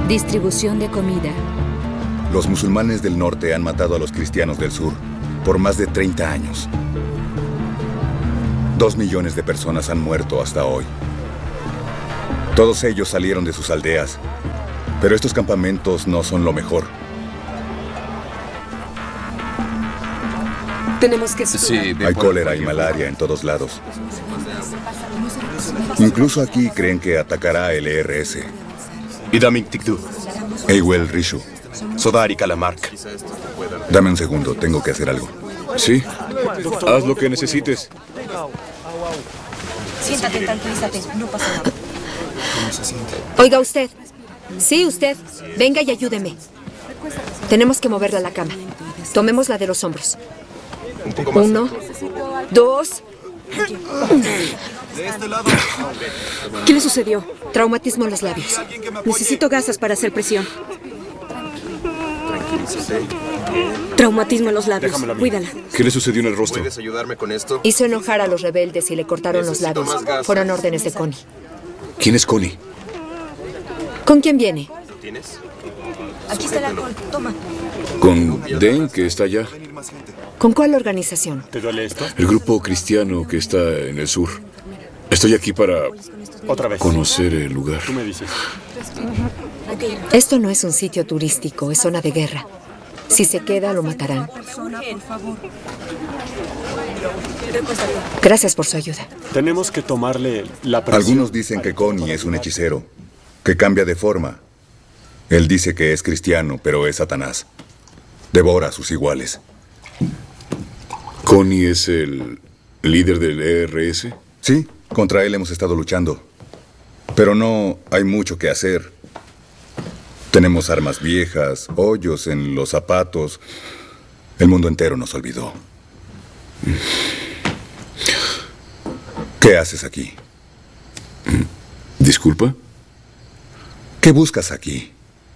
Distribución de comida. Los musulmanes del norte han matado a los cristianos del sur por más de 30 años. 2 millones de personas han muerto hasta hoy. Todos ellos salieron de sus aldeas, pero estos campamentos no son lo mejor. Tenemos que suturar. Sí, hay cólera y malaria en todos lados. Incluso aquí creen que atacará el ERS. Idamik Tikdu. Eiwel Rishu. Sodari Kalamark. Dame un segundo, tengo que hacer algo. Sí, haz lo que necesites. Siéntate, tranquilízate, no pasa nada. ¿Cómo se siente? Oiga usted. Sí, usted. Venga y ayúdeme. Tenemos que moverla a la cama. Tomémosla de los hombros. Un poco más. 1, 2. De este lado. ¿Qué le sucedió? Traumatismo en los labios. Necesito gasas para hacer presión. Traumatismo en los labios. Déjamelo a mí. Cuídala. ¿Qué le sucedió en el rostro? ¿Puedes ayudarme con esto? Hizo enojar a los rebeldes y le cortaron los Necesito labios. más gas. Fueron órdenes de Connie. ¿Quién es Connie? ¿Con quién viene? ¿Lo tienes? Aquí está el alcohol, toma. Con Den, que está allá. ¿Con cuál organización? ¿Te duele esto? El grupo cristiano que está en el sur. Estoy aquí para Otra vez. conocer el lugar. Tú me dices. Esto no es un sitio turístico, es zona de guerra. Si se queda, lo matarán. Gracias por su ayuda. Tenemos que tomarle la presión. Algunos dicen que Connie es un hechicero, que cambia de forma. Él dice que es cristiano, pero es Satanás. Devora a sus iguales. ¿Connie es el líder del ERS? Sí, contra él hemos estado luchando. Pero no hay mucho que hacer. Tenemos armas viejas, hoyos en los zapatos. El mundo entero nos olvidó. ¿Qué haces aquí? ¿Disculpa? ¿Qué buscas aquí?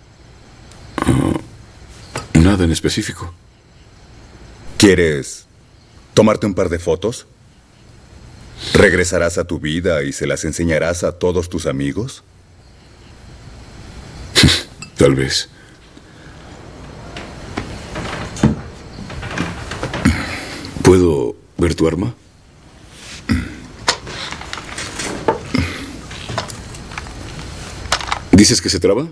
Nada en específico. ¿Quieres tomarte un par de fotos? ¿Regresarás a tu vida y se las enseñarás a todos tus amigos? Tal vez. ¿Puedo ver tu arma? ¿Dices que se traba?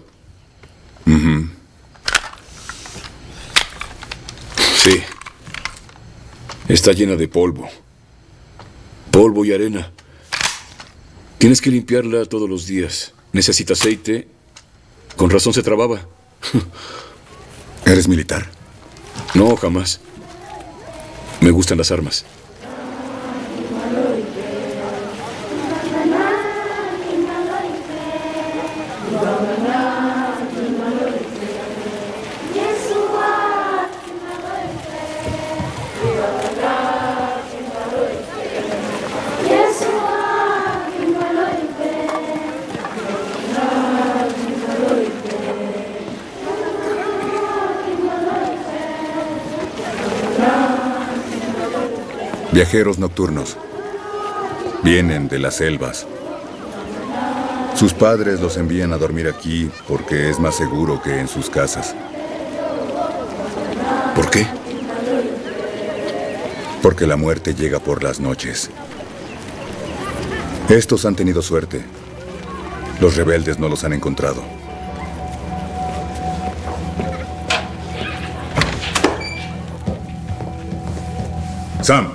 Sí. Está llena de polvo. Polvo y arena. Tienes que limpiarla todos los días. Necesita aceite. Con razón se trababa. ¿Eres militar? No, jamás. Me gustan las armas. Viajeros nocturnos. Vienen de las selvas. Sus padres los envían a dormir aquí porque es más seguro que en sus casas. ¿Por qué? Porque la muerte llega por las noches. Estos han tenido suerte. Los rebeldes no los han encontrado. Sam.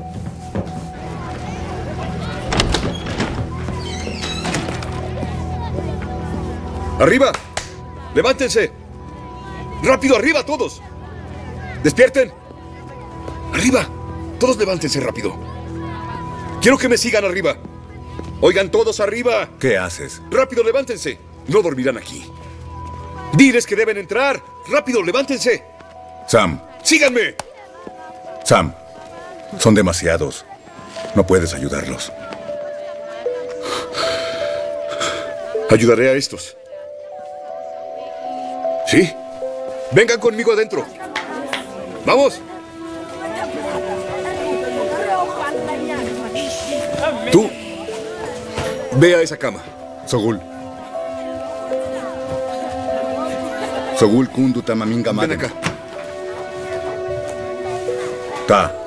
¡Arriba! ¡Levántense! ¡Rápido, arriba, todos! ¡Despierten! ¡Arriba! Todos levántense rápido. Quiero que me sigan arriba. Oigan, todos arriba. ¿Qué haces? ¡Rápido, levántense! No dormirán aquí. Diles que deben entrar. ¡Rápido, levántense! Sam. ¡Síganme! Sam. Son demasiados. No puedes ayudarlos. Ayudaré a estos. ¿Sí? Vengan conmigo adentro. ¡Vamos! Tú, ve a esa cama. Sogul. Sogul kundu tamaminga Ven madem. acá. Ta.